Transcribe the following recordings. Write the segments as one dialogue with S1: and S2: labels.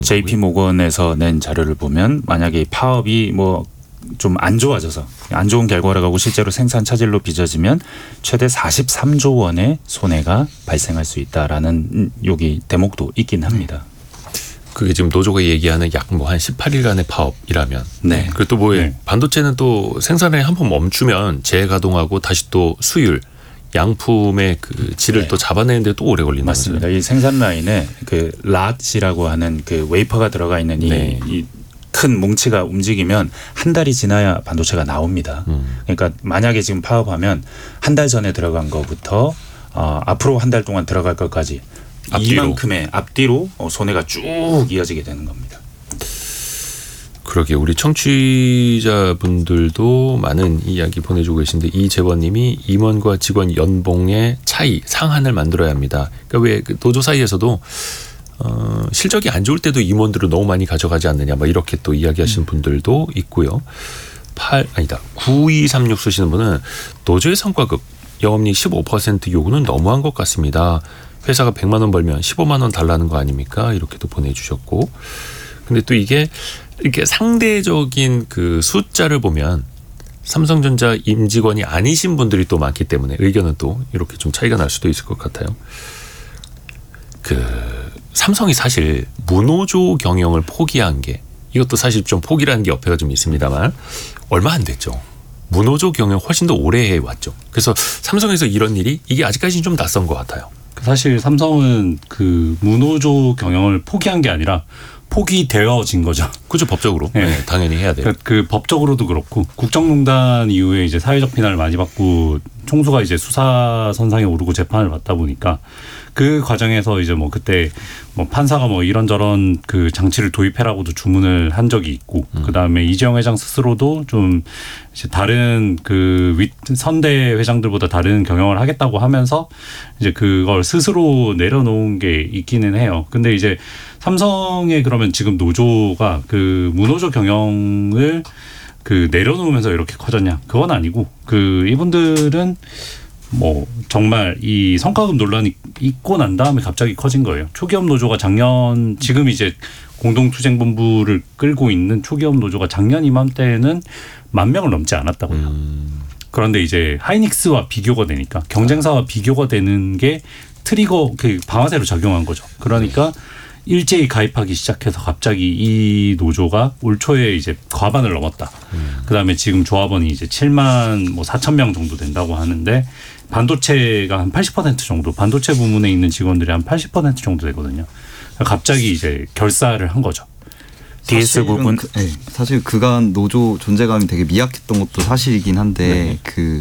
S1: JP 모건에서 낸 자료를 보면 만약에 파업이 뭐 좀 안 좋아져서 안 좋은 결과를 가고 실제로 생산 차질로 빚어지면 최대 43조 원의 손해가 발생할 수 있다라는 여기 대목도 있긴 합니다.
S2: 그게 지금 노조가 얘기하는 약 뭐 한 18일간의 파업이라면.
S1: 네.
S2: 그리고 또 뭐
S1: 네.
S2: 반도체는 또 생산을 한번 멈추면 재가동하고 다시 또 수율, 양품의 그 질을
S1: 네.
S2: 또 잡아내는데 또 오래 걸린다면서요.
S1: 맞습니다. 이 생산 라인에 그 랏이라고 하는 그 웨이퍼가 들어가 있는
S2: 네.
S1: 이 큰 뭉치가 움직이면 한 달이 지나야 반도체가 나옵니다. 그러니까 만약에 지금 파업하면 한 달 전에 들어간 거부터 앞으로 한 달 동안 들어갈 것까지
S2: 앞뒤로.
S1: 이만큼의 앞뒤로 손해가 쭉 이어지게 되는 겁니다.
S2: 그러게 우리 청취자분들도 많은 이야기 보내주고 계신데 이재원님이 임원과 직원 연봉의 차이 상한을 만들어야 합니다. 그러니까 왜 그 노조 사이에서도 실적이 안 좋을 때도 임원들을 너무 많이 가져가지 않느냐 막 이렇게 또 이야기하시는 분들도 있고요. 9236 쓰시는 분은 노조의 성과급 영업이익 15% 요구는 너무한 것 같습니다. 회사가 100만 원 벌면 15만 원 달라는 거 아닙니까? 이렇게도 보내주셨고. 근데 또 이게 이렇게 상대적인 그 숫자를 보면 삼성전자 임직원이 아니신 분들이 또 많기 때문에 의견은 또 이렇게 좀 차이가 날 수도 있을 것 같아요. 삼성이 사실 무노조 경영을 포기한 게 이것도 사실 좀 포기라는 게 옆에가 좀 있습니다만 얼마 안 됐죠. 무노조 경영 훨씬 더 오래 해왔죠. 그래서 삼성에서 이런 일이 이게 아직까지는 좀 낯선 것 같아요.
S3: 사실 삼성은 그 무노조 경영을 포기한 게 아니라 포기되어진 거죠.
S2: 그죠, 법적으로.
S3: 네.
S2: 네, 당연히 해야 돼요.
S3: 그 법적으로도 그렇고 국정농단 이후에 이제 사회적 비난을 많이 받고 총수가 이제 수사 선상에 오르고 재판을 받다 보니까 그 과정에서 이제 뭐 그때 뭐 판사가 뭐 이런저런 그 장치를 도입해라고도 주문을 한 적이 있고 그다음에 이재용 회장 스스로도 좀 이제 다른 그 선대 회장들보다 다른 경영을 하겠다고 하면서 이제 그걸 스스로 내려놓은 게 있기는 해요. 근데 이제 삼성의 그러면 지금 노조가 그 무노조 경영을 그 내려놓으면서 이렇게 커졌냐? 그건 아니고 그 이분들은 뭐 정말 이 성과급 논란이 있고 난 다음에 갑자기 커진 거예요. 초기업 노조가 작년 지금 이제 공동투쟁본부를 끌고 있는 초기업 노조가 작년 이맘때에는 10,000명을 넘지 않았다고요. 그런데 이제 하이닉스와 비교가 되니까 경쟁사와 비교가 되는 게 트리거 그 방아쇠로 작용한 거죠. 그러니까 일제히 가입하기 시작해서 갑자기 이 노조가 올 초에 이제 과반을 넘었다. 그다음에 지금 조합원이 이제 74,000명 정도 된다고 하는데 반도체가 한 80% 정도, 반도체 부문에 있는 직원들이 한 80% 정도 되거든요. 갑자기 이제 결사를 한 거죠.
S1: DS 부분
S4: 사실 그간 노조 존재감이 되게 미약했던 것도 사실이긴 한데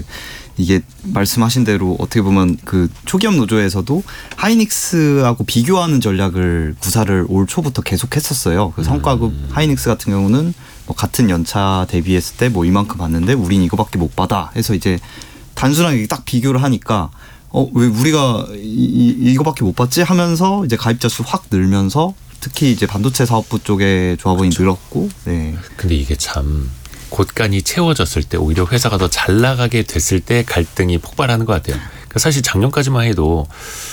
S4: 이게 말씀하신 대로 어떻게 보면 그 초기업 노조에서도 하이닉스하고 비교하는 전략을 구사를 올 초부터 계속했었어요. 그 성과급 하이닉스 같은 경우는 뭐 같은 연차 대비했을 때 뭐 이만큼 받는데 우린 이거밖에 못 받아 해서 이제 단순하게 딱 비교를 하니까 왜 우리가 이거밖에 못 받지 하면서 이제 가입자 수 확 늘면서 특히 이제 반도체 사업부 쪽에 조합원이 늘었고. 네.
S2: 근데 이게 참 곳간이 채워졌을 때 오히려 회사가 더 잘 나가게 됐을 때 갈등이 폭발하는 것 같아요. 그러니까 사실 작년까지만 해도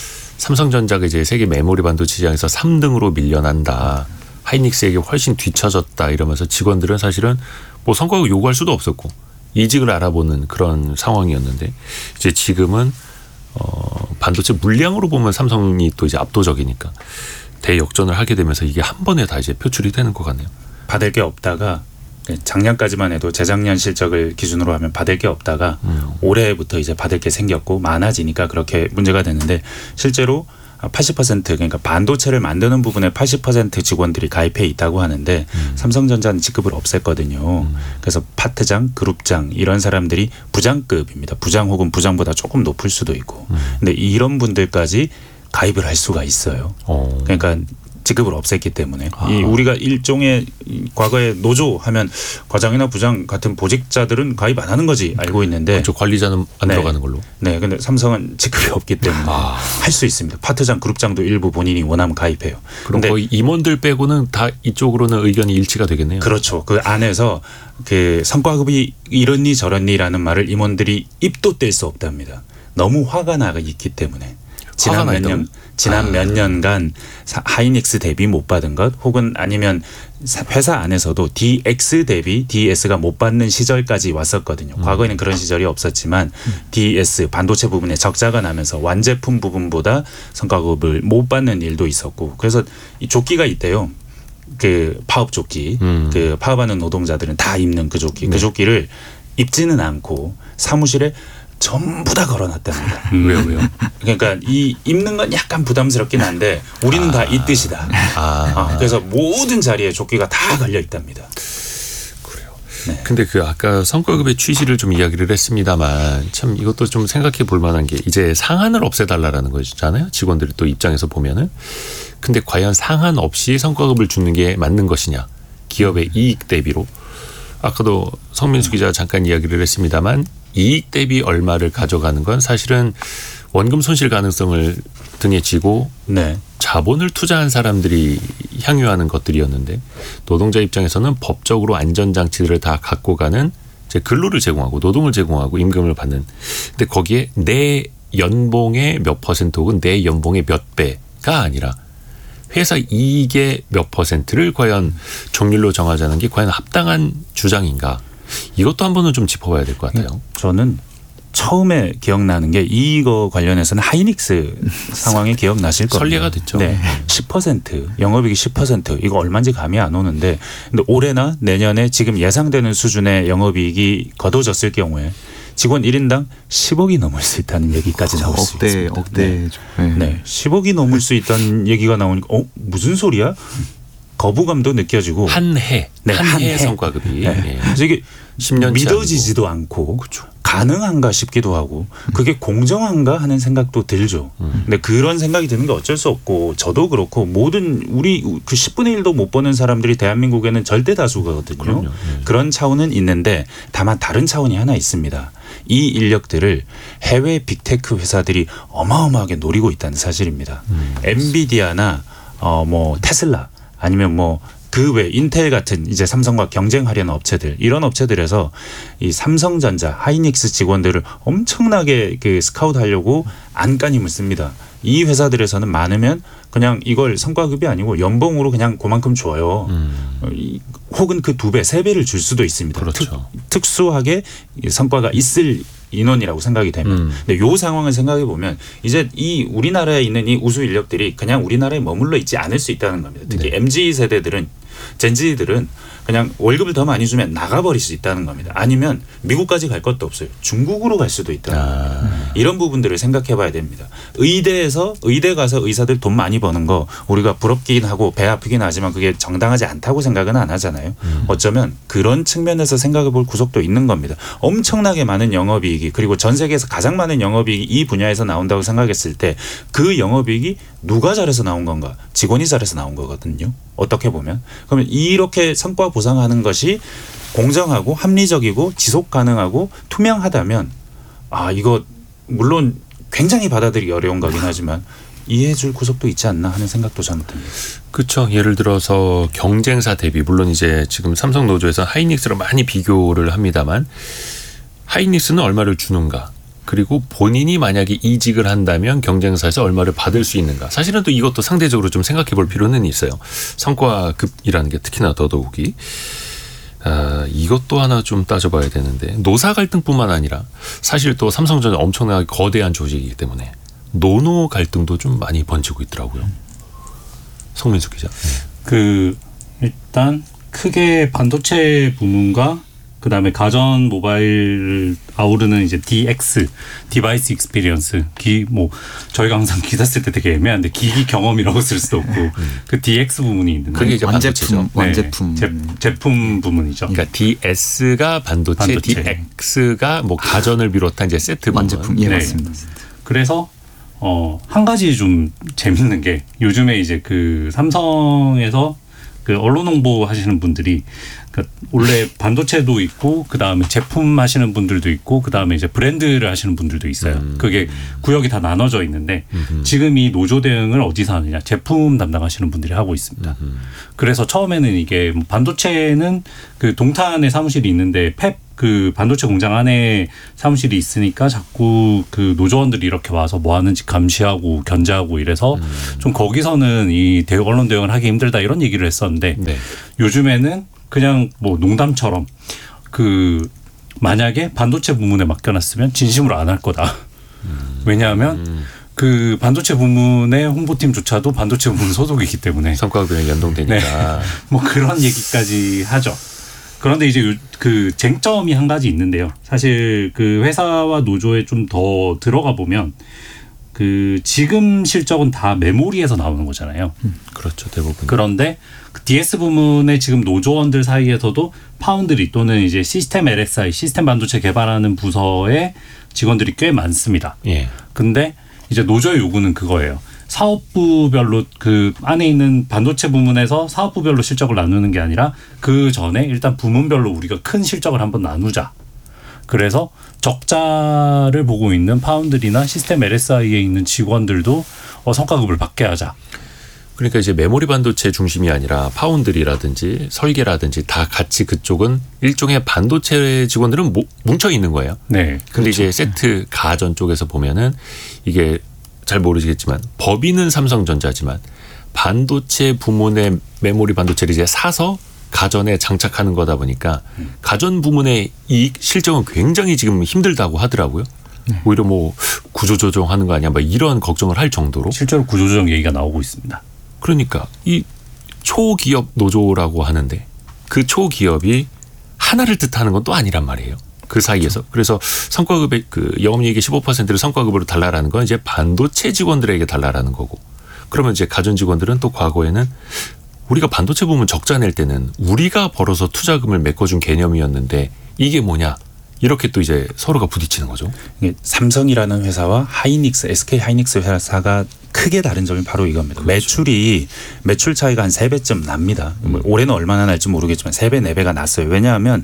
S2: 삼성전자가 이제 세계 메모리 반도체 시장에서 3등으로 밀려난다. 하이닉스에게 훨씬 뒤처졌다 이러면서 직원들은 사실은 뭐 성과급 요구할 수도 없었고 이직을 알아보는 그런 상황이었는데 이제 지금은 반도체 물량으로 보면 삼성이 또 이제 압도적이니까 대역전을 하게 되면서 이게 한 번에 다 이제 표출이 되는 것 같네요.
S1: 받을 게 없다가 작년까지만 해도 재작년 실적을 기준으로 하면 받을 게 없다가 올해부터 이제 받을 게 생겼고 많아지니까 그렇게 문제가 됐는데 실제로 80% 그러니까 반도체를 만드는 부분에 80% 직원들이 가입해 있다고 하는데 삼성전자는 직급을 없앴거든요. 그래서 파트장, 그룹장 이런 사람들이 부장급입니다. 부장 혹은 부장보다 조금 높을 수도 있고. 근데 이런 분들까지 가입을 할 수가 있어요. 그러니까 직급을 없앴기 때문에 우리가 일종의 과거에 노조 하면 과장이나 부장 같은 보직자들은 가입 안 하는 거지 알고 있는데
S2: 그렇죠. 관리자는 안 들어가는 걸로.
S1: 네, 근데 삼성은 직급이 없기 때문에 할 수 있습니다. 파트장, 그룹장도 일부 본인이 원하면 가입해요.
S2: 그럼 거의 임원들 빼고는 다 이쪽으로는 의견이 일치가 되겠네요.
S1: 그렇죠. 그 안에서 그 성과급이 이렇니 저렇니라는 말을 임원들이 입도 뗄 수 없답니다. 너무 화가 나 있기 때문에. 지난 몇 년간 하이닉스 대비 못 받은 것 혹은 아니면 회사 안에서도 DX 대비 DS가 못 받는 시절까지 왔었거든요. 과거에는 그런 시절이 없었지만 DS 반도체 부분에 적자가 나면서 완제품 부분보다 성과급을 못 받는 일도 있었고 그래서 이 조끼가 있대요. 그 파업 조끼 그 파업하는 노동자들은 다 입는 그 조끼 그 조끼를 입지는 않고 사무실에 전부 다 걸어놨답니다.
S2: 왜요?
S1: 그러니까 이 입는 건 약간 부담스럽긴 한데 우리는 다 입듯이다. 그래서 모든 자리에 조끼가 다 걸려 있답니다.
S2: 그래요.
S1: 네.
S2: 근데 그 아까 성과급의 취지를 좀 이야기를 했습니다만 참 이것도 좀 생각해 볼 만한 게 이제 상한을 없애달라는 거잖아요. 직원들이 또 입장에서 보면은. 근데 과연 상한 없이 성과급을 주는 게 맞는 것이냐. 기업의 이익 대비로. 아까도 성민수 기자가 잠깐 이야기를 했습니다만 이익 대비 얼마를 가져가는 건 사실은 원금 손실 가능성을 등에 지고
S1: 네.
S2: 자본을 투자한 사람들이 향유하는 것들이었는데 노동자 입장에서는 법적으로 안전장치들을 다 갖고 가는 이제 근로를 제공하고 노동을 제공하고 임금을 받는. 근데 거기에 내 연봉의 몇 퍼센트 혹은 내 연봉의 몇 배가 아니라 회사 이익의 몇 퍼센트를 과연 종률로 정하자는 게 과연 합당한 주장인가. 이것도 한 번은 좀 짚어봐야 될 것 같아요.
S1: 저는 처음에 기억나는 게 이거 관련해서는 하이닉스 상황이 기억나실 거예요.
S2: 설례가 됐죠.
S1: 네, 10% 영업이익이 10% 이거 얼마인지 감이 안 오는데 근데 올해나 내년에 지금 예상되는 수준의 영업이익이 거둬졌을 경우에 직원 1인당 10억이 넘을 수 있다는 얘기까지 나올 수 있습니다.
S4: 억대죠.
S1: 네, 10억이 넘을 수 있다는 얘기가 나오니까 무슨 소리야? 거부감도 느껴지고
S2: 한 해 성과급이.
S1: 네. 그래서 이게
S2: 10년치
S1: 믿어지지도 않고 그렇죠. 가능한가 싶기도 하고 그게 공정한가 하는 생각도 들죠. 근데 그런 생각이 드는 게 어쩔 수 없고 저도 그렇고 모든 우리 그 10분의 1도 못 버는 사람들이 대한민국에는 절대 다수거든요.
S2: 그럼요. 네.
S1: 그런 차원은 있는데 다만 다른 차원이 하나 있습니다. 이 인력들을 해외 빅테크 회사들이 어마어마하게 노리고 있다는 사실입니다. 엔비디아나 뭐 테슬라 아니면 뭐 그 외 인텔 같은 이제 삼성과 경쟁하려는 업체들 이런 업체들에서 이 삼성전자 하이닉스 직원들을 엄청나게 그 스카우트하려고 안간힘을 씁니다. 이 회사들에서는 많으면 그냥 이걸 성과급이 아니고 연봉으로 그냥 그만큼 줘요. 혹은 그 2배, 3배를 줄 수도 있습니다.
S2: 그렇죠.
S1: 특수하게 성과가 있을 인원이라고 생각이 되면. 근데 요 상황을 생각해 보면 이제 이 우리나라에 있는 이 우수 인력들이 그냥 우리나라에 머물러 있지 않을 수 있다는 겁니다. 특히
S2: 네.
S1: MZ 세대들은 젠지들은 그냥 월급을 더 많이 주면 나가버릴 수 있다는 겁니다. 아니면 미국까지 갈 것도 없어요. 중국으로 갈 수도 있다는 겁니다. 이런 부분들을 생각해 봐야 됩니다. 의대 가서 의사들 돈 많이 버는 거 우리가 부럽긴 하고 배 아프긴 하지만 그게 정당하지 않다고 생각은 안 하잖아요. 어쩌면 그런 측면에서 생각해 볼 구석도 있는 겁니다. 엄청나게 많은 영업이익이 그리고 전 세계에서 가장 많은 영업이익이 이 분야에서 나온다고 생각했을 때 그 영업이익이 누가 잘해서 나온 건가? 직원이 잘해서 나온 거거든요. 어떻게 보면. 그러면 이렇게 성과 보상하는 것이 공정하고 합리적이고 지속 가능하고 투명하다면 이거 물론 굉장히 받아들이기 어려운 거긴 하지만 이해해 줄 구석도 있지 않나 하는 생각도 저는 듭니다.
S2: 그렇죠. 예를 들어서 경쟁사 대비 물론 이제 지금 삼성 노조에서 하이닉스랑 많이 비교를 합니다만 하이닉스는 얼마를 주는가 그리고 본인이 만약에 이직을 한다면 경쟁사에서 얼마를 받을 수 있는가. 사실은 또 이것도 상대적으로 좀 생각해 볼 필요는 있어요. 성과급이라는 게 특히나 더더욱이. 이것도 하나 좀 따져봐야 되는데 노사 갈등뿐만 아니라 사실 또 삼성전자 엄청나게 거대한 조직이기 때문에 노노 갈등도 좀 많이 번지고 있더라고요. 성민수 기자.
S3: 일단 크게 반도체 부문과 그다음에 가전 모바일을 아우르는 이제 DX 디바이스 익스피리언스 저희가 항상 기사 쓸 때 되게 애매한데 기기 경험이라고 쓸 수도 없고 그 DX 부문이 있는데
S2: 그게 이제
S4: 완제품
S3: 제품 부문이죠.
S2: 그러니까 DS가 반도체. DX가 뭐 가전을 비롯한 이제 세트 부문.
S4: 완제품. 예, 맞습니다.
S3: 그래서 한 가지 좀 재밌는 게 요즘에 이제 그 삼성에서 그 언론 홍보 하시는 분들이 원래 반도체도 있고 그 다음에 제품 하시는 분들도 있고 그 다음에 이제 브랜드를 하시는 분들도 있어요. 그게 구역이 다 나눠져 있는데 지금 이 노조 대응을 어디서 하느냐 제품 담당하시는 분들이 하고 있습니다. 그래서 처음에는 이게 반도체는 그 동탄에 사무실이 있는데 팹 그 반도체 공장 안에 사무실이 있으니까 자꾸 그 노조원들이 이렇게 와서 뭐 하는지 감시하고 견제하고 이래서 좀 거기서는 이 언론 대응을 하기 힘들다 이런 얘기를 했었는데
S2: 네.
S3: 요즘에는 그냥 뭐 농담처럼 그 만약에 반도체 부문에 맡겨놨으면 진심으로 안 할 거다. 왜냐하면 그 반도체 부문의 홍보팀조차도 반도체 부문 소속이기 때문에
S2: 성과급이랑 연동되니까.
S3: 네. 뭐 그런 얘기까지 하죠. 그런데 이제 그 쟁점이 한 가지 있는데요. 사실 그 회사와 노조에 좀 더 들어가 보면 그 지금 실적은 다 메모리에서 나오는 거잖아요.
S2: 그렇죠, 대부분.
S3: 그런데 그 DS 부문의 지금 노조원들 사이에서도 파운드리 또는 이제 시스템 LSI, 시스템 반도체 개발하는 부서의 직원들이 꽤 많습니다.
S2: 예.
S3: 근데 이제 노조의 요구는 그거예요. 사업부별로 그 안에 있는 반도체 부문에서 사업부별로 실적을 나누는 게 아니라 그 전에 일단 부문별로 우리가 큰 실적을 한번 나누자. 그래서 적자를 보고 있는 파운드리나 시스템 LSI에 있는 직원들도 성과급을 받게 하자.
S2: 그러니까 이제 메모리 반도체 중심이 아니라 파운드리라든지 설계라든지 다 같이 그쪽은 일종의 반도체 직원들은 뭉쳐 있는 거예요.
S3: 네.
S2: 근데 이제 세트 가전 쪽에서 보면은 이게 잘 모르시겠지만 법인은 삼성전자지만 반도체 부문의 메모리 반도체를 이제 사서 가전에 장착하는 거다 보니까 가전 부문의 이익 실적은 굉장히 지금 힘들다고 하더라고요. 오히려 뭐 구조조정하는 거 아니야, 뭐 이런 걱정을 할 정도로.
S3: 실제로 구조조정 얘기가 나오고 있습니다.
S2: 그러니까 이 초기업 노조라고 하는데 그 초기업이 하나를 뜻하는 건 또 아니란 말이에요. 그 사이에서. 그래서 성과급의 그 영업이익의 15%를 성과급으로 달라라는 건 이제 반도체 직원들에게 달라라는 거고. 그러면 이제 가전 직원들은 또 과거에는 우리가 반도체 부문 적자 낼 때는 우리가 벌어서 투자금을 메꿔준 개념이었는데 이게 뭐냐. 이렇게 또 이제 서로가 부딪히는 거죠.
S1: 삼성이라는 회사와 하이닉스, SK 하이닉스 회사가 크게 다른 점이 바로 이겁니다. 그렇죠. 매출 차이가 한 3배쯤 납니다. 올해는 얼마나 날지 모르겠지만 3배, 4배가 났어요. 왜냐하면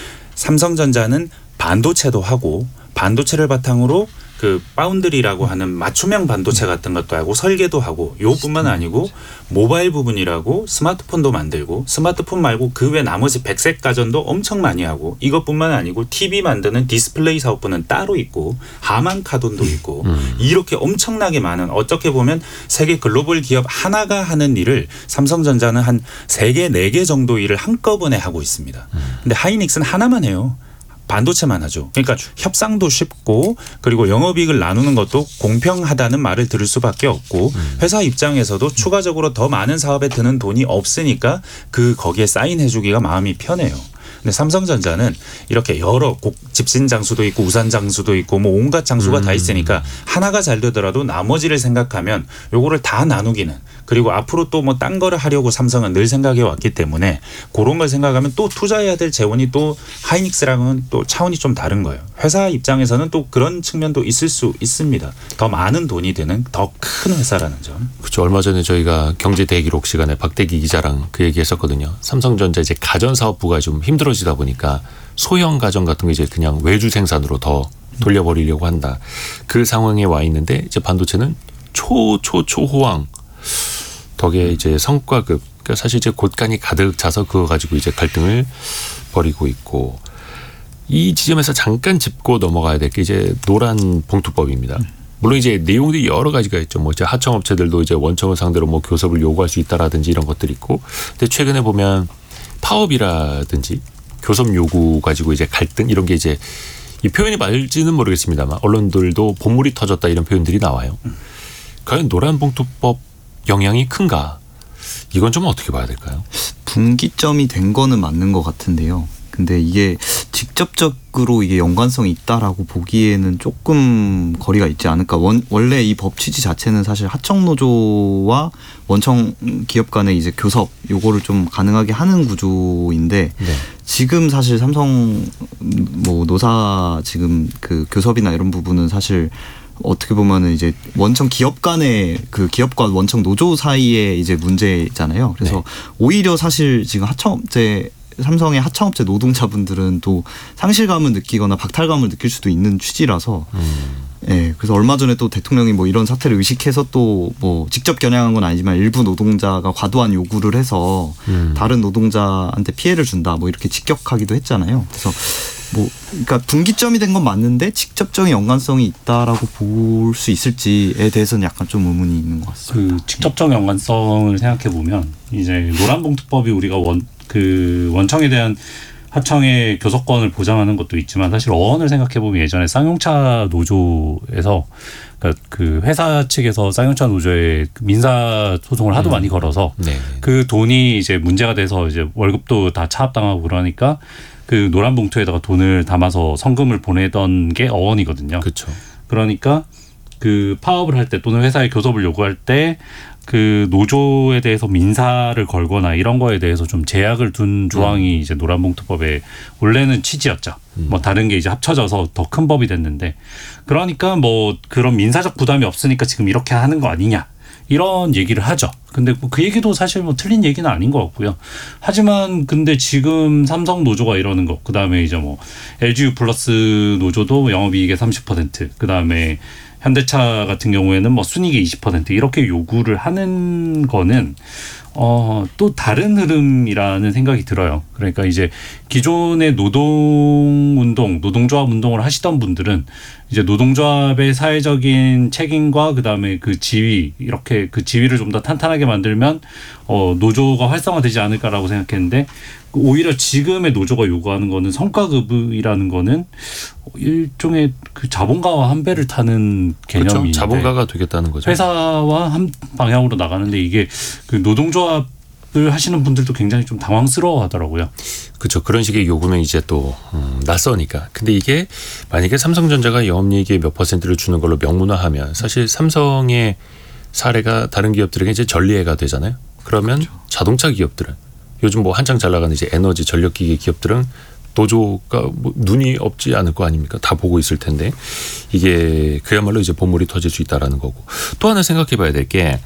S1: 삼성전자는 반도체도 하고 반도체를 바탕으로 그 파운드리라고 하는 맞춤형 반도체 같은 것도 하고 설계도 하고 요뿐만 아니고 모바일 부분이라고 스마트폰도 만들고 스마트폰 말고 그 외 나머지 백색 가전도 엄청 많이 하고 이것뿐만 아니고 TV 만드는 디스플레이 사업부는 따로 있고 하만 카돈도 있고 이렇게 엄청나게 많은 어떻게 보면 세계 글로벌 기업 하나가 하는 일을 삼성전자는 한 3개, 4개 정도 일을 한꺼번에 하고 있습니다. 근데 하이닉스는 하나만 해요. 반도체만 하죠. 그러니까 협상도 쉽고 그리고 영업이익을 나누는 것도 공평하다는 말을 들을 수밖에 없고 회사 입장에서도 추가적으로 더 많은 사업에 드는 돈이 없으니까 거기에 사인해 주기가 마음이 편해요. 근데 삼성전자는 이렇게 여러 집신 장수도 있고 우산 장수도 있고 뭐 온갖 장수가 다 있으니까 하나가 잘 되더라도 나머지를 생각하면 요거를 다 나누기는 그리고 앞으로 또 뭐 딴 거를 하려고 삼성은 늘 생각해 왔기 때문에 그런 걸 생각하면 또 투자해야 될 재원이 또 하이닉스랑은 또 차원이 좀 다른 거예요. 회사 입장에서는 또 그런 측면도 있을 수 있습니다. 더 많은 돈이 드는 더 큰 회사라는 점.
S2: 그렇죠. 얼마 전에 저희가 경제대기록 시간에 박대기 기자랑 그 얘기했었거든요. 삼성전자 이제 가전 사업부가 좀 힘들어지다 보니까 소형 가전 같은 거 이제 그냥 외주 생산으로 더 돌려버리려고 한다. 그 상황에 와 있는데 이제 반도체는 초호황 덕에 이제 성과급. 그러니까 사실 이제 곳간이 가득 차서 그거 가지고 이제 갈등을 벌이고 있고 이 지점에서 잠깐 짚고 넘어가야 될 게 이제 노란 봉투법입니다. 물론 이제 내용들이 여러 가지가 있죠. 뭐 이제 하청업체들도 이제 원청을 상대로 뭐 교섭을 요구할 수 있다라든지 이런 것들이 있고. 근데 최근에 보면 파업이라든지 교섭 요구 가지고 이제 갈등 이런 게 이제 이 표현이 맞을지는 모르겠습니다만 언론들도 본물이 터졌다 이런 표현들이 나와요. 과연 노란봉투법 영향이 큰가? 이건 좀 어떻게 봐야 될까요?
S4: 분기점이 된 거는 맞는 것 같은데요. 근데 이게 직접적으로 이게 연관성이 있다라고 보기에는 조금 거리가 있지 않을까. 원래 이 법 취지 자체는 사실 하청노조와 원청 기업 간의 이제 교섭 요거를 좀 가능하게 하는 구조인데 네. 지금 사실 삼성 뭐 노사 지금 그 교섭이나 이런 부분은 사실 어떻게 보면은 이제 원청 기업 간의 그 기업과 원청 노조 사이의 이제 문제잖아요. 그래서 네. 오히려 사실 지금 삼성의 하청업체 노동자분들은 또 상실감을 느끼거나 박탈감을 느낄 수도 있는 취지라서 예, 그래서 얼마 전에 또 대통령이 뭐 이런 사태를 의식해서 또 뭐 직접 겨냥한 건 아니지만 일부 노동자가 과도한 요구를 해서 다른 노동자한테 피해를 준다 뭐 이렇게 직격하기도 했잖아요. 그래서 뭐 그러니까 분기점이 된 건 맞는데 직접적인 연관성이 있다라고 볼 수 있을지에 대해서는 약간 좀 의문이 있는 것 같습니다.
S3: 그 직접적 연관성을 생각해 보면 이제 노란봉투법이 우리가 원청에 대한 하청의 교섭권을 보장하는 것도 있지만 사실 어원을 생각해 보면 예전에 쌍용차 노조에서 그러니까 그 회사 측에서 쌍용차 노조에 민사 소송을 하도 많이 걸어서
S2: 네.
S3: 그 돈이 이제 문제가 돼서 이제 월급도 다 차압당하고 그러니까 그 노란 봉투에다가 돈을 담아서 성금을 보내던 게 어원이거든요.
S2: 그렇죠.
S3: 그러니까 그 파업을 할 때 또는 회사에 교섭을 요구할 때 그 노조에 대해서 민사를 걸거나 이런 거에 대해서 좀 제약을 둔 조항이 이제 노란봉투법의 원래는 취지였죠. 뭐 다른 게 이제 합쳐져서 더 큰 법이 됐는데 그러니까 뭐 그런 민사적 부담이 없으니까 지금 이렇게 하는 거 아니냐 이런 얘기를 하죠. 근데 그 얘기도 사실 뭐 틀린 얘기는 아닌 것 같고요. 하지만 근데 지금 삼성 노조가 이러는 거, 그 다음에 이제 뭐 LGU 플러스 노조도 영업이익의 30%, 그 다음에 현대차 같은 경우에는 뭐 순이익의 20% 이렇게 요구를 하는 거는 또 다른 흐름이라는 생각이 들어요. 그러니까 이제 기존의 노동조합 운동을 하시던 분들은 이제 노동조합의 사회적인 책임과 그다음에 그 지위, 이렇게 그 지위를 좀 더 탄탄하게 만들면 노조가 활성화되지 않을까라고 생각했는데 오히려 지금의 노조가 요구하는 거는 성과급이라는 거는 일종의 그 자본가와 한 배를 타는 개념인데
S2: 그렇죠. 자본가가 되겠다는 거죠.
S3: 회사와 한 방향으로 나가는데 이게 그 노동조합을 하시는 분들도 굉장히 좀 당황스러워하더라고요.
S2: 그렇죠. 그런 식의 요구는 이제 또 낯서니까. 근데 이게 만약에 삼성전자가 영업이익의 몇 퍼센트를 주는 걸로 명문화하면 사실 삼성의 사례가 다른 기업들에게 이제 전리해가 되잖아요. 그러면 그렇죠. 자동차 기업들은 요즘 뭐 한창 잘 나가는 이제 에너지 전력기계 기업들은 노조가 뭐 눈이 없지 않을 거 아닙니까? 다 보고 있을 텐데 이게 그야말로 이제 본물이 터질 수 있다라는 거고. 또 하나 생각해봐야 될 게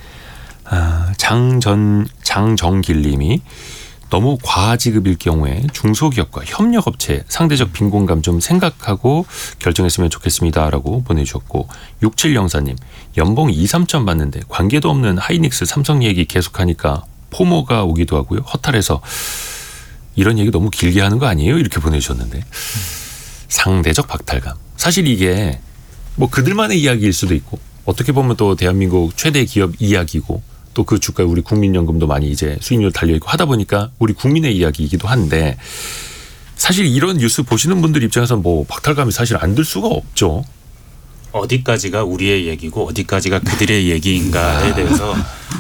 S2: 장정길님이 너무 과지급일 경우에 중소기업과 협력업체 상대적 빈곤감 좀 생각하고 결정했으면 좋겠습니다라고 보내주셨고 6704님 연봉 2, 3천 받는데 관계도 없는 하이닉스 삼성 얘기 계속하니까 포모가 오기도 하고요. 허탈해서 이런 얘기 너무 길게 하는 거 아니에요? 이렇게 보내주셨는데 상대적 박탈감. 사실 이게 뭐 그들만의 이야기일 수도 있고 어떻게 보면 또 대한민국 최대 기업 이야기고 또 그 주가에 우리 국민연금도 많이 이제 수익률 달려있고 하다 보니까 우리 국민의 이야기이기도 한데 사실 이런 뉴스 보시는 분들 입장에서는 뭐 박탈감이 사실 안 들 수가 없죠.
S1: 어디까지가 우리의 얘기고 어디까지가 그들의 얘기인가에 대해서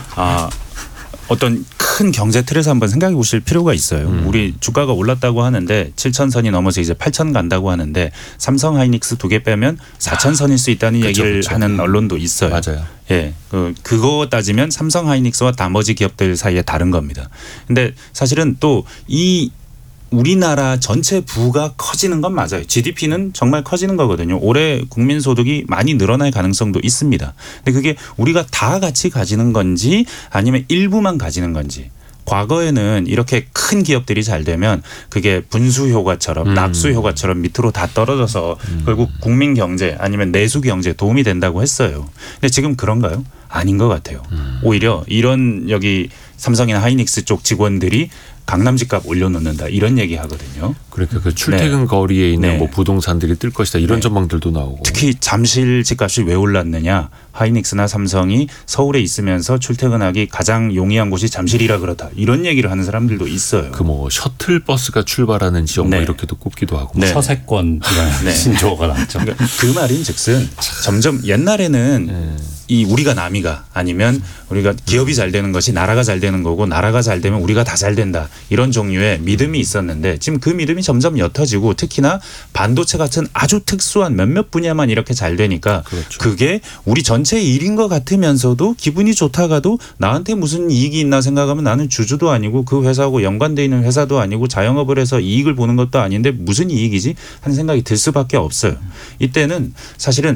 S1: 어떤 큰 경제 틀에서 한번 생각해 보실 필요가 있어요. 우리 주가가 올랐다고 하는데 7,000선이 넘어서 이제 8,000 간다고 하는데 삼성 하이닉스 2개 빼면 4,000선일 수 있다는 얘기를 하는 언론도 있어요.
S2: 맞아요.
S1: 예, 그거 따지면 삼성 하이닉스와 나머지 기업들 사이에 다른 겁니다. 근데 사실은 또 이 우리나라 전체 부가 커지는 건 맞아요. GDP는 정말 커지는 거거든요. 올해 국민소득이 많이 늘어날 가능성도 있습니다. 근데 그게 우리가 다 같이 가지는 건지 아니면 일부만 가지는 건지. 과거에는 이렇게 큰 기업들이 잘 되면 그게 분수 효과처럼 낙수 효과처럼 밑으로 다 떨어져서 결국 국민 경제 아니면 내수 경제에 도움이 된다고 했어요. 근데 지금 그런가요? 아닌 것 같아요. 오히려 이런 여기 삼성이나 하이닉스 쪽 직원들이 강남 집값 올려놓는다 이런 얘기 하거든요.
S2: 그러니까 그 출퇴근 거리에 있는
S1: 네.
S2: 뭐 부동산들이 뜰 것이다 이런
S1: 네.
S2: 전망들도 나오고.
S1: 특히 잠실 집값이 왜 올랐느냐. 하이닉스나 삼성이 서울에 있으면서 출퇴근하기 가장 용이한 곳이 잠실이라 그렇다. 이런 얘기를 하는 사람들도 있어요.
S2: 그 뭐 셔틀버스가 출발하는 지역
S1: 네.
S2: 뭐 이렇게도 꼽기도 하고.
S1: 네.
S3: 서세권이라는
S1: 네.
S3: 신조어가 나왔죠.
S1: 그러니까 그 말인즉슨 점점 옛날에는 이 우리가 남이가 아니면 우리가 기업이 잘 되는 것이 나라가 잘 되는 거고 나라가 잘 되면 우리가 다 잘 된다. 이런 종류의 믿음이 있었는데 지금 그 믿음이 점점 옅어지고 특히나 반도체 같은 아주 특수한 몇몇 분야만 이렇게 잘 되니까
S2: 그렇죠.
S1: 그게 우리 전체의 일인 것 같으면서도 기분이 좋다가도 나한테 무슨 이익이 있나 생각하면 나는 주주도 아니고 그 회사하고 연관돼 있는 회사도 아니고 자영업을 해서 이익을 보는 것도 아닌데 무슨 이익이지 하는 생각이 들 수밖에 없어요. 이때는 사실은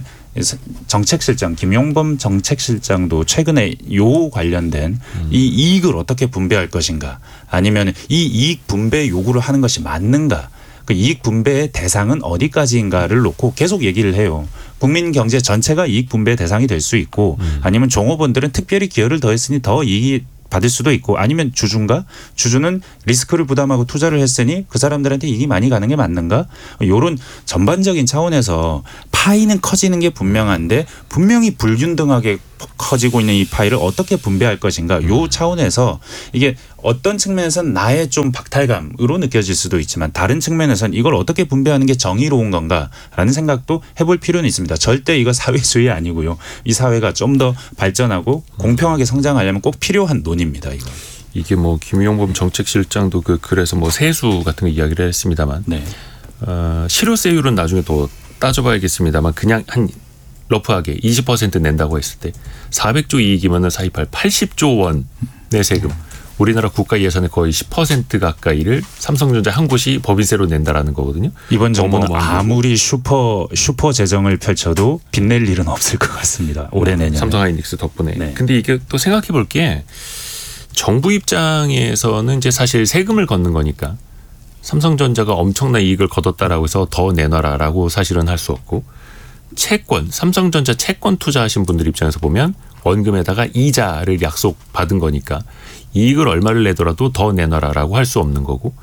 S1: 정책실장 김용범 정책실장도 최근에 요 관련된 이 이익을 어떻게 분배할 것인가 아니면 이 이익 분배 요구를 하는 것이 맞는가 그 이익 분배의 대상은 어디까지인가를 놓고 계속 얘기를 해요. 국민 경제 전체가 이익 분배 대상이 될 수 있고 아니면 종업원들은 특별히 기여를 더했으니 더 이익이 받을 수도 있고 아니면 주주인가? 주주는 리스크를 부담하고 투자를 했으니 그 사람들한테 이익이 많이 가는 게 맞는가? 이런 전반적인 차원에서 파이는 커지는 게 분명한데 분명히 불균등하게 커지고 있는 이 파이를 어떻게 분배할 것인가? 요 차원에서 이게 어떤 측면에서는 나의 좀 박탈감으로 느껴질 수도 있지만 다른 측면에서는 이걸 어떻게 분배하는 게 정의로운 건가라는 생각도 해볼 필요는 있습니다. 절대 이거 사회주의 아니고요. 이 사회가 좀 더 발전하고 공평하게 성장하려면 꼭 필요한 논의입니다. 이거.
S2: 이게 뭐 김용범 정책실장도 그래서 뭐 세수 같은 거 이야기를 했습니다만
S1: 네.
S2: 실효세율은 나중에 또 따져봐야겠습니다만 그냥 한 러프하게 20% 낸다고 했을 때 400조 이익이면 사입할 80조 원의 세금. 우리나라 국가 예산의 거의 10% 가까이를 삼성전자 한 곳이 법인세로 낸다라는 거거든요.
S1: 이번 정부는
S2: 어마어마한
S1: 아무리 슈퍼 재정을 펼쳐도 빚낼 일은 없을 것 같습니다. 올해 내년에.
S2: 삼성하이닉스 덕분에.
S1: 네.
S2: 근데 이게 또 생각해 볼 게 정부 입장에서는 이제 사실 세금을 걷는 거니까 삼성전자가 엄청난 이익을 거뒀다라고 해서 더 내놔라라고 사실은 할 수 없고 채권, 삼성전자 채권 투자하신 분들 입장에서 보면 원금에다가 이자를 약속받은 거니까 이익을 얼마를 내더라도 더 내놔라라고 할 수 없는 거고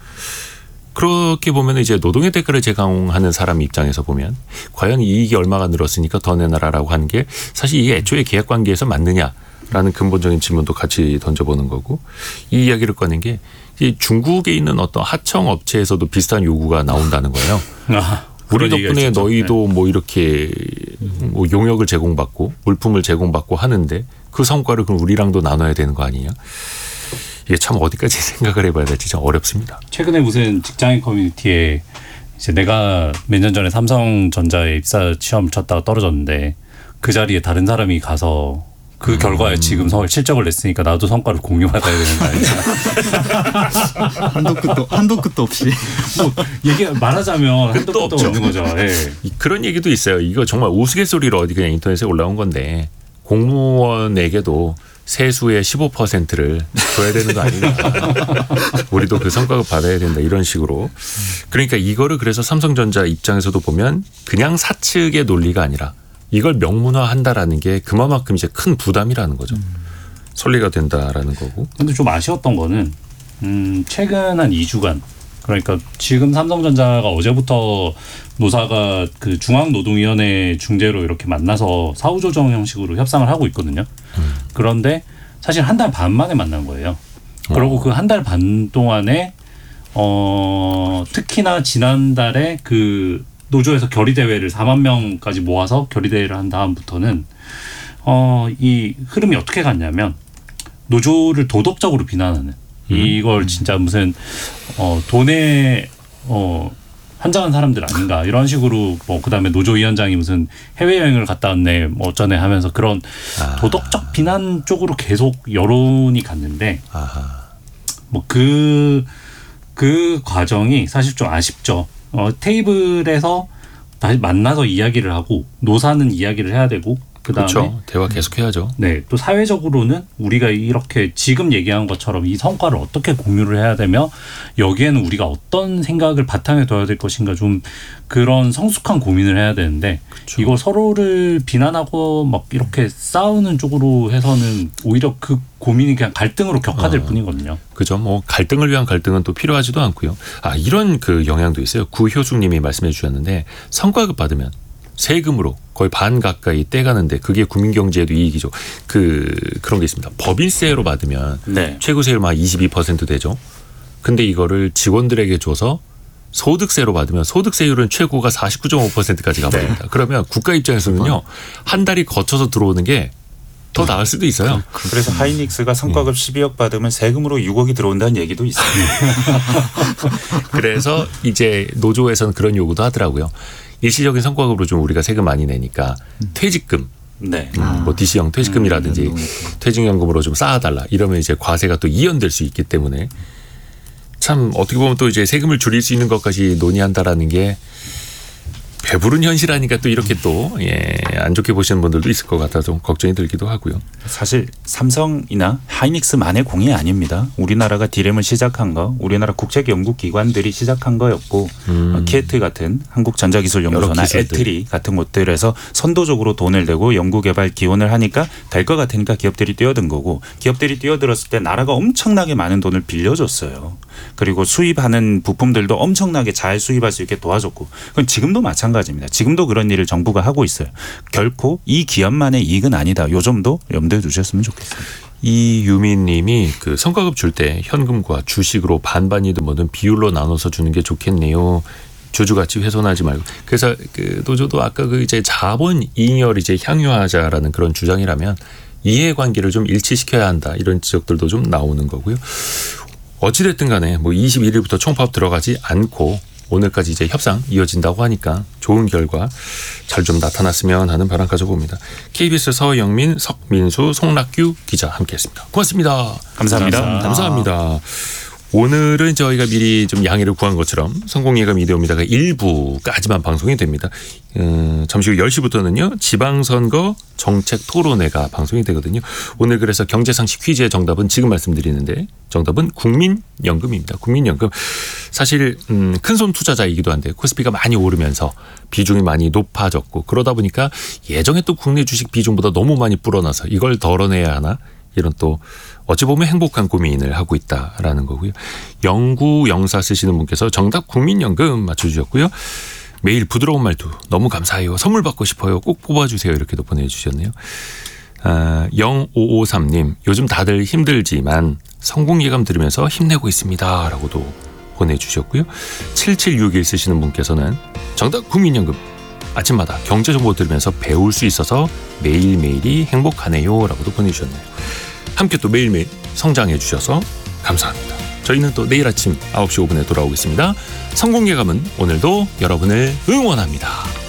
S2: 그렇게 보면 이제 노동의 대가를 제공하는 사람 입장에서 보면 과연 이익이 얼마가 늘었으니까 더 내놔라라고 하는 게 사실 이게 애초에 계약 관계에서 맞느냐라는 근본적인 질문도 같이 던져보는 거고 이 이야기를 꺼낸 게 중국에 있는 어떤 하청 업체에서도 비슷한 요구가 나온다는 거예요. 우리 덕분에 너희도 뭐 이렇게 뭐 용역을 제공받고 물품을 제공받고 하는데 그 성과를 그럼 우리랑도 나눠야 되는 거 아니냐? 이게 참 어디까지 생각을 해봐야 될지 참 어렵습니다.
S3: 최근에 무슨 직장인 커뮤니티에 이제 내가 몇 년 전에 삼성전자에 입사 시험을 쳤다가 떨어졌는데 그 자리에 다른 사람이 가서 그 결과에 지금 실적을 냈으니까 나도 성과를 공유받아야 되는 거 아니야?
S4: 한도 끝도 없이.
S3: 뭐 얘기 말하자면 한도 끝도 없는 거죠. 예.
S2: 그런 얘기도 있어요. 이거 정말 우스갯소리로 어디 그냥 인터넷에 올라온 건데 공무원에게도 세수의 15%를 줘야 되는 거 아닌가. 우리도 그 성과를 받아야 된다 이런 식으로. 그러니까 이거를 그래서 삼성전자 입장에서도 보면 그냥 사측의 논리가 아니라 이걸 명문화한다라는 게 그만큼 이제 큰 부담이라는 거죠. 설리가 된다라는 거고.
S3: 근데 좀 아쉬웠던 거는 최근 한 2주간 그러니까 지금 삼성전자가 어제부터 노사가 그 중앙노동위원회 중재로 이렇게 만나서 사후조정 형식으로 협상을 하고 있거든요. 그런데 사실 한 달 반 만에 만난 거예요. 그리고 그 한 달 반 동안에 특히나 지난달에 그 노조에서 결의대회를 4만 명까지 모아서 결의대회를 한 다음부터는 이 흐름이 어떻게 갔냐면 노조를 도덕적으로 비난하는 이걸 진짜 무슨 돈에 환장한 사람들 아닌가 이런 식으로 뭐 그다음에 노조위원장이 무슨 해외여행을 갔다 왔네 뭐 어쩌네 하면서 그런 도덕적 비난 쪽으로 계속 여론이 갔는데 뭐 그 과정이 사실 좀 아쉽죠. 테이블에서 다시 만나서 이야기를 하고 노사는 이야기를 해야 되고 그다음에
S2: 그렇죠. 대화 계속해야죠.
S3: 네, 또 사회적으로는 우리가 이렇게 지금 얘기한 것처럼 이 성과를 어떻게 공유를 해야 되며 여기에는 우리가 어떤 생각을 바탕에 둬야 될 것인가 좀 그런 성숙한 고민을 해야 되는데 그렇죠. 이걸 서로를 비난하고 막 이렇게 싸우는 쪽으로 해서는 오히려 그 고민이 그냥 갈등으로 격화될 뿐이거든요.
S2: 그죠. 뭐 갈등을 위한 갈등은 또 필요하지도 않고요. 이런 그 영향도 있어요. 구효숙님이 말씀해 주셨는데 성과급 받으면 세금으로 거의 반 가까이 떼가는데 그게 국민경제에도 이익이죠. 그런 게 있습니다. 법인세로 받으면
S1: 네.
S2: 최고세율 막 22% 되죠. 근데 이거를 직원들에게 줘서 소득세로 받으면 소득세율은 최고가 49.5%까지 가버립니다. 네. 그러면 국가 입장에서는요. 한 달이 거쳐서 들어오는 게 더 나을 수도 있어요.
S1: 그래서 하이닉스가 성과급 12억 받으면 세금으로 6억이 들어온다는 얘기도 있어요.
S2: 그래서 이제 노조에서는 그런 요구도 하더라고요. 일시적인 성과급으로 좀 우리가 세금 많이 내니까 퇴직금,
S1: 네.
S2: 뭐 DC형 퇴직금이라든지 퇴직연금으로 좀 쌓아달라. 이러면 이제 과세가 또 이연될 수 있기 때문에 참 어떻게 보면 또 이제 세금을 줄일 수 있는 것까지 논의한다라는 게 배부른 현실하니까 또 이렇게 또 안 좋게 보시는 분들도 있을 것 같아서 걱정이 들기도 하고요.
S1: 사실 삼성이나 하이닉스만의 공이 아닙니다. 우리나라가 D램을 시작한 거, 우리나라 국책연구기관들이 시작한 거였고 키에트 같은 한국전자기술연구소나 애트리 같은 곳들에서 선도적으로 돈을 내고 연구개발 기원을 하니까 될 것 같으니까 기업들이 뛰어든 거고, 기업들이 뛰어들었을 때 나라가 엄청나게 많은 돈을 빌려줬어요. 그리고 수입하는 부품들도 엄청나게 잘 수입할 수 있게 도와줬고, 그건 지금도 마찬가지입니다. 지금도 그런 일을 정부가 하고 있어요. 결코 이 기업만의 이익은 아니다. 요 점도 염두에 두셨으면 좋겠습니다.
S2: 이유민님이 그 성과급 줄 때 현금과 주식으로 반반이든 뭐든 비율로 나눠서 주는 게 좋겠네요. 주주가치 훼손하지 말고. 그래서 그 노조도 아까 그 이제 자본 잉여를 이제 향유하자라는 그런 주장이라면 이해관계를 좀 일치시켜야 한다, 이런 지적들도 좀 나오는 거고요. 어찌됐든 간에 뭐 21일부터 총파업 들어가지 않고 오늘까지 이제 협상 이어진다고 하니까 좋은 결과 잘 좀 나타났으면 하는 바람 가져봅니다. KBS 서영민, 석민수, 송락규 기자 함께했습니다. 고맙습니다.
S1: 감사합니다.
S2: 감사합니다. 오늘은 저희가 미리 좀 양해를 구한 것처럼 성공예감 이데오입니다가 1부까지만 방송이 됩니다. 잠시 후 10시부터는요. 지방선거 정책 토론회가 방송이 되거든요. 오늘 그래서 경제상식 퀴즈의 정답은 지금 말씀드리는데 정답은 국민연금입니다. 국민연금. 사실 큰손 투자자이기도 한데 코스피가 많이 오르면서 비중이 많이 높아졌고, 그러다 보니까 예정에 또 국내 주식 비중보다 너무 많이 불어나서 이걸 덜어내야 하나, 이런 또 어찌 보면 행복한 고민을 하고 있다라는 거고요. 영구 영사 쓰시는 분께서 정답 국민연금 맞춰주셨고요. 매일 부드러운 말투 너무 감사해요. 선물 받고 싶어요. 꼭 뽑아주세요. 이렇게도 보내주셨네요. 0553님, 요즘 다들 힘들지만 성공예감 들으면서 힘내고 있습니다. 라고도 보내주셨고요. 7761 쓰시는 분께서는 정답 국민연금, 아침마다 경제정보 들으면서 배울 수 있어서 매일매일이 행복하네요. 라고도 보내주셨네요. 함께 또 매일매일 성장해 주셔서 감사합니다. 저희는 또 내일 아침 9시 5분에 돌아오겠습니다. 성공예감은 오늘도 여러분을 응원합니다.